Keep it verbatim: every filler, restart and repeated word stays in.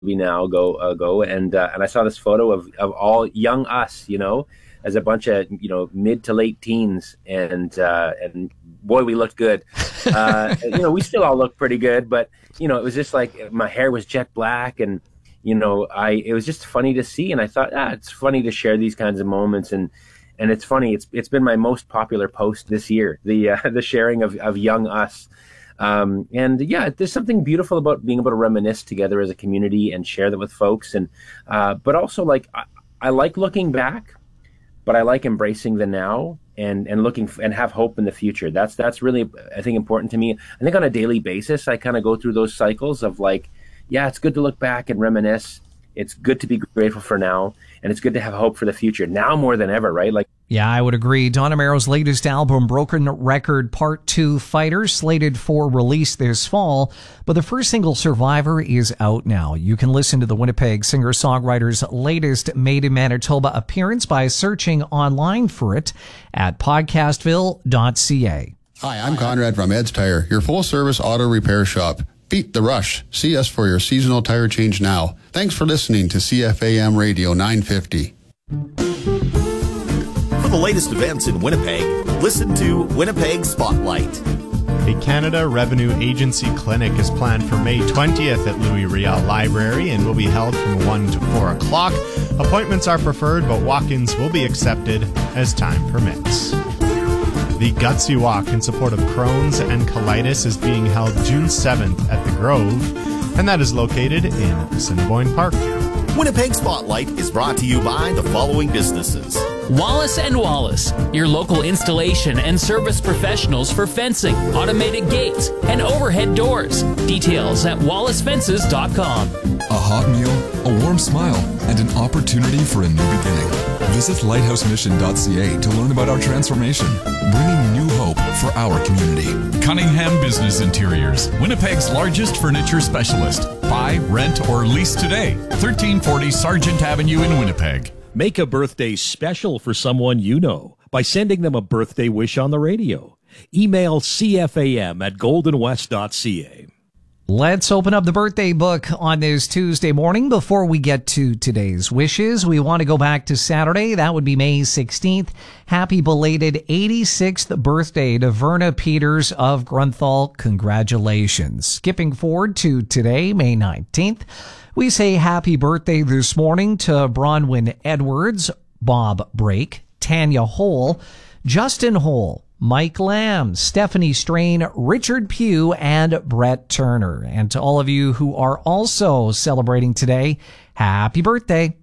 now ago, ago and uh, and I saw this photo of, of all young us, you know, as a bunch of, you know, mid to late teens, and uh, and boy, we looked good. Uh, you know, we still all look pretty good, but you know, it was just like my hair was jet black, and you know, I it was just funny to see, and I thought, ah, it's funny to share these kinds of moments, and and it's funny, it's it's been my most popular post this year, the uh, the sharing of of young us. Um, and yeah, there's something beautiful about being able to reminisce together as a community and share that with folks. And, uh, but also like, I, I like looking back, but I like embracing the now and, and looking f- and have hope in the future. That's, that's really, I think, important to me. I think on a daily basis, I kind of go through those cycles of like, yeah, it's good to look back and reminisce. It's good to be grateful for now, and it's good to have hope for the future now more than ever, right? Like, yeah, I would agree. Don Amero's latest album, Broken Record Part two Fighter, slated for release this fall, but the first single, Survivor, is out now. You can listen to the Winnipeg singer-songwriter's latest Made in Manitoba appearance by searching online for it at podcastville dot c a. Hi, I'm Conrad from Ed's Tire, your full-service auto repair shop. Beat the rush. See us for your seasonal tire change now. Thanks for listening to C F A M Radio nine fifty. For the latest events in Winnipeg, listen to Winnipeg Spotlight. A Canada Revenue Agency clinic is planned for May twentieth at Louis Riel Library and will be held from one to four o'clock. Appointments are preferred, but walk-ins will be accepted as time permits. The Gutsy Walk in support of Crohn's and colitis is being held June seventh at the Grove, and that is located in Assiniboine Park. Winnipeg Spotlight is brought to you by the following businesses. Wallace and Wallace, your local installation and service professionals for fencing, automated gates, and overhead doors. Details at wallace fences dot com. A hot meal, a warm smile, and an opportunity for a new beginning. Visit lighthouse mission dot c a to learn about our transformation, bringing new hope for our community. Cunningham Business Interiors, Winnipeg's largest furniture specialist. Buy, rent, or lease today. thirteen forty Sargent Avenue in Winnipeg. Make a birthday special for someone you know by sending them a birthday wish on the radio. Email c f a m at golden west dot c a. Let's open up the birthday book on this Tuesday morning. Before we get to today's wishes, we want to go back to Saturday. That would be May sixteenth. Happy belated eighty-sixth birthday to Verna Peters of Grunthal. Congratulations. Skipping forward to today, May nineteenth, we say happy birthday this morning to Bronwyn Edwards, Bob Brake, Tanya Hole, Justin Hole, Mike Lamb, Stephanie Strain, Richard Pugh, and Brett Turner. And to all of you who are also celebrating today, happy birthday.